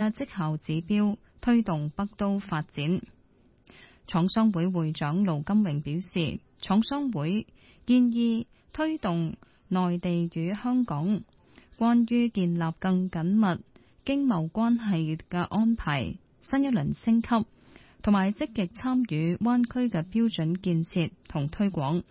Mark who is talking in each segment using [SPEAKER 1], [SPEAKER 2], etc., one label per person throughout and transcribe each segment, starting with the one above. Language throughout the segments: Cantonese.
[SPEAKER 1] 嘅績效指標，推動北都發展。廠商會會長盧金榮表示，廠商會建議推動內地與香港關於建立更緊密經貿關係嘅安排新一輪升級，同埋積極參與灣區嘅標準建設同推廣。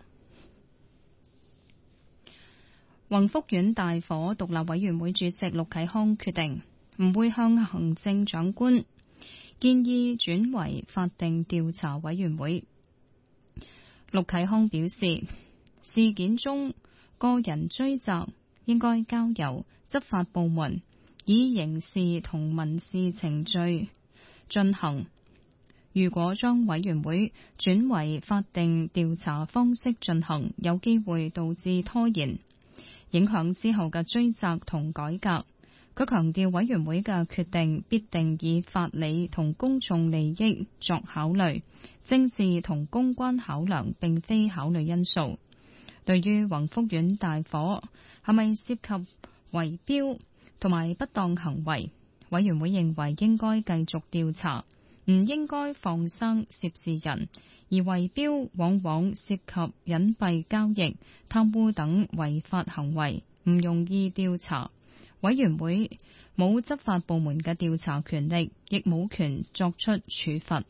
[SPEAKER 1] 宏福苑大火獨立委員會主席陸啟康決定唔會向行政長官建議轉為法定調查委員會。陸啟康表示，事件中個人追責應該交由執法部門以刑事同民事程序進行。如果將委員會轉為法定調查方式進行，有機會導致拖延，影響之後嘅追責同改革。佢強調，委員會嘅決定必定以法理同公眾利益作考慮，政治同公關考量並非考慮因素。對於宏福苑大火係咪涉及圍標同埋不當行為，委員會認為應該繼續調查，唔應該放生涉事人，而圍標往往涉及隱蔽交易、貪污等違法行為，唔容易調查。委員會冇執法部門嘅調查權力，亦冇權作出處罰。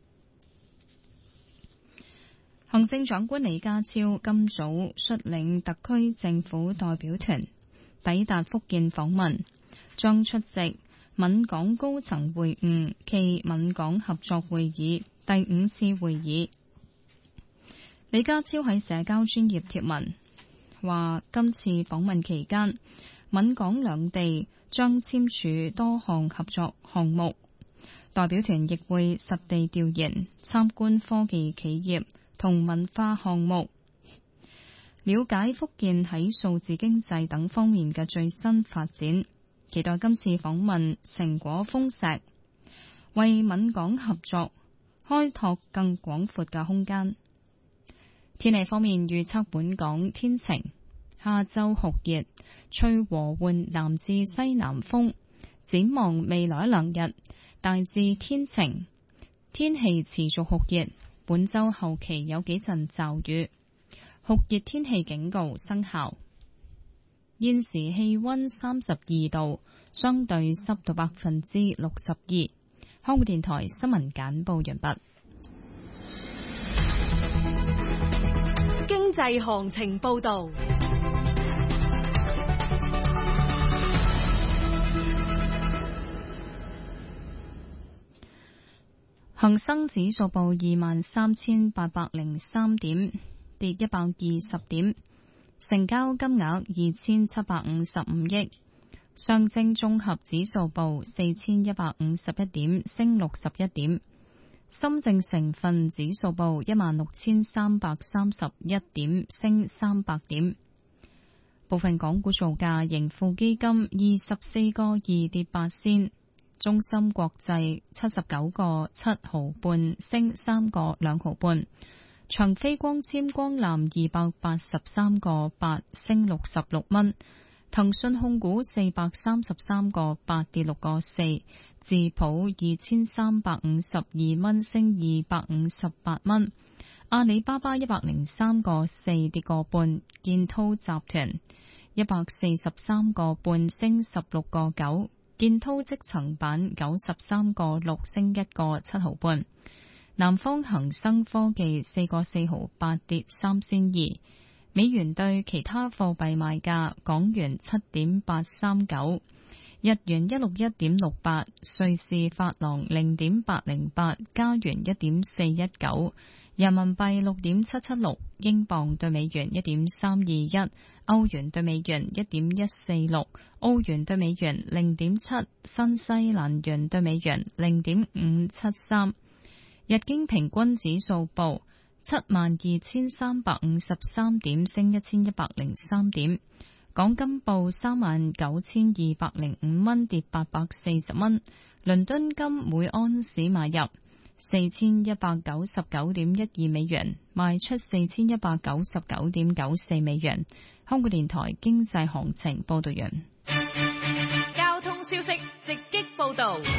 [SPEAKER 1] 行政長官李家超今早率領特區政府代表團抵達福建訪問，將出席閩港高層會晤暨閩港合作會議第5次會議。李家超喺社交專頁貼文話，今次訪問期間，閩港兩地將簽署多項合作項目，代表團亦會實地調研、參觀科技企業同文化項目，了解福建喺數字經濟等方面嘅最新發展。期待今次訪問成果豐碩，為閩港合作開拓更廣闊嘅空間。天氣方面預測，本港天晴，下晝酷熱，吹和緩南至西南風。展望未來一兩日，大致天晴，天氣持續酷熱。本週後期有幾陣驟雨，酷熱天氣警告生效。現時氣溫32度，相對濕度62%。香港電台新聞簡報完畢。
[SPEAKER 2] 經濟行情報道。
[SPEAKER 1] 恒生指數報23,803點，跌120點，成交金額2755億。上證綜合指數報4151點，升61點。深證成分指數報16,331點，升300點。部分港股造價，盈富基金24個2跌8仙。中芯國際79個7毫半，升3個2毫半。長飛光纖光纜283個8，升66蚊。騰訊控股433個8，跌6個4。智普2352蚊，升258蚊。阿里巴巴103個4，跌個半。建滔集團143個半，升16個9。建滔積層板93個6，升1個7毫半。南方恒生科技4個4毫8，跌3仙2。美元對其他貨幣賣價：港元7.839，日元161.68，瑞士法郎0.808，加元1.419，人民幣6.776，英鎊對美元1.321，歐元對美元1.146，澳元對美元0.7，新西蘭元對美元0.573。日經平均指數報72,353點，升1103點。港金報39,205蚊，跌840蚊。倫敦金每安士買入4,199.12美元，賣出4,199.94美元。香港電台經濟行情報道完。
[SPEAKER 2] 交通消息直擊報道。